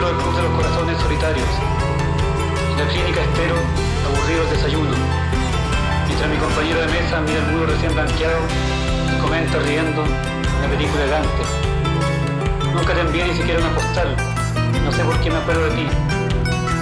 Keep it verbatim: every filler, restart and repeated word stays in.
miembro del Club de los Corazones Solitarios. En la clínica espero, aburrido el desayuno. Mientras mi compañero de mesa mira el muro recién blanqueado y comenta riendo una película elegante. Nunca te envié ni siquiera una postal. No sé por qué me acuerdo de ti.